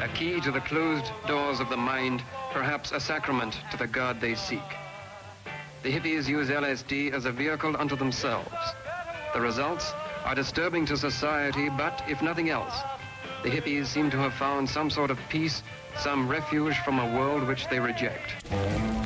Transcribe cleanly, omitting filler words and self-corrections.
a key to the closed doors of the mind, perhaps a sacrament to the God they seek. The hippies use LSD as a vehicle unto themselves. The results are disturbing to society, but if nothing else, the hippies seem to have found some sort of peace, some refuge from a world which they reject.